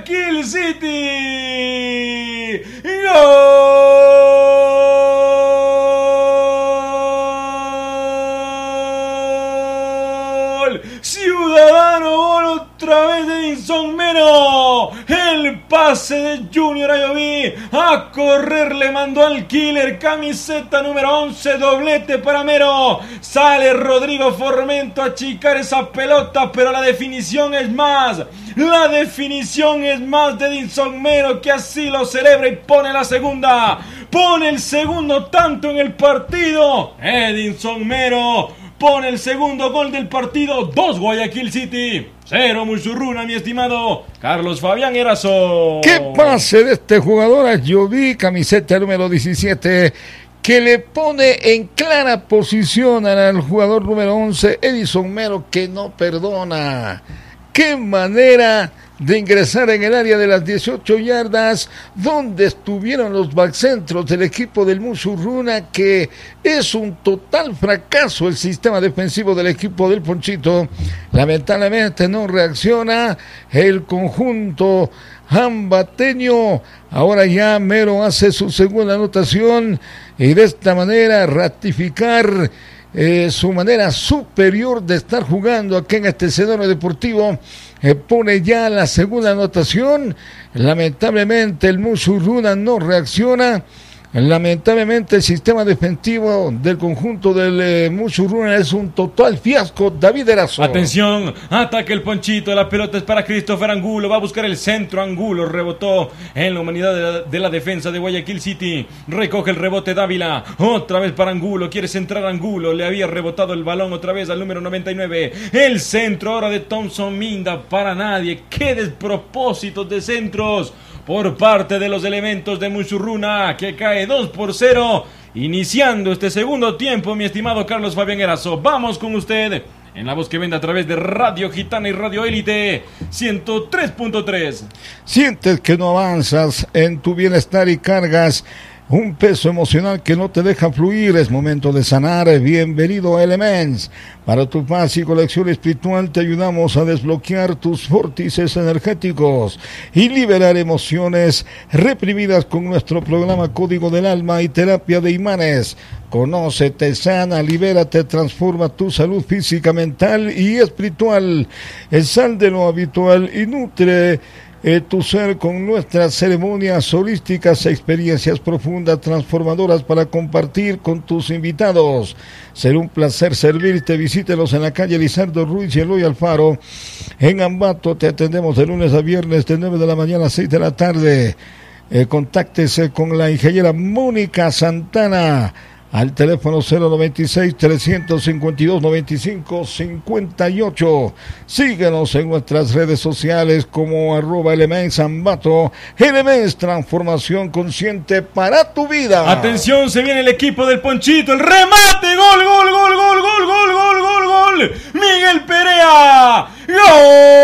Guayaquil City. ¡Gol! Ciudadano, gol otra vez de Edinson Mero. El pase de Junior Ayoví a correr le mandó al killer, camiseta número 11, doblete para Mero. Sale Rodrigo Formento a achicar esa pelota, pero la definición es más. La definición es más de Edinson Mero, que así lo celebra y pone la segunda. Pone el segundo tanto en el partido. Edinson Mero pone el segundo gol del partido. 2 Guayaquil City, 0 Musurruna, mi estimado Carlos Fabián Erazo. ¿Qué pase de este jugador Ayoví, camiseta número 17, que le pone en clara posición al jugador número 11, Edinson Mero, que no perdona? ¡Qué manera de ingresar en el área de las 18 yardas, donde estuvieron los backcentros del equipo del Musurruna, que es un total fracaso el sistema defensivo del equipo del Ponchito? Lamentablemente no reacciona el conjunto ambateño. Ahora ya Mero hace su segunda anotación y de esta manera ratificar su manera superior de estar jugando aquí en este escenario deportivo. Pone ya la segunda anotación. Lamentablemente el Musurruna no reacciona. Lamentablemente el sistema defensivo del conjunto del Musurruna es un total fiasco. David Erazo. Atención, ataque el Ponchito, la pelota es para Christopher Angulo, va a buscar el centro. Angulo rebotó en la humanidad de la defensa de Guayaquil City. Recoge el rebote Dávila, otra vez para Angulo, quiere centrar Angulo, le había rebotado el balón otra vez al número 99. El centro ahora de Thompson Minda para nadie. Qué despropósitos de centros por parte de los elementos de Musurruna, que cae 2-0, iniciando este segundo tiempo, mi estimado Carlos Fabián Erazo. Vamos con usted en la voz que vende a través de Radio Gitana y Radio Élite 103.3. Sientes que no avanzas en tu bienestar y cargas un peso emocional que no te deja fluir. Es momento de sanar. Bienvenido a Elements. Para tu paz y colección espiritual te ayudamos a desbloquear tus vórtices energéticos y liberar emociones reprimidas con nuestro programa Código del Alma y Terapia de Imanes. Conócete, sana, libérate, transforma tu salud física, mental y espiritual. Sal de lo habitual y nutre tu ser con nuestras ceremonias holísticas, experiencias profundas, transformadoras para compartir con tus invitados. Será un placer servirte. Visítelos en la calle Lizardo Ruiz y Eloy Alfaro. En Ambato te atendemos de lunes a viernes de 9 de la mañana a 6 de la tarde. Contáctese con la ingeniera Mónica Santana al teléfono 096-352-9558. Síguenos en nuestras redes sociales como @Elements Ambato. Elements, transformación consciente para tu vida. Atención, se viene el equipo del Ponchito, el remate, gol, gol, gol, gol, gol, gol, gol, gol, gol, Miguel Perea, gol.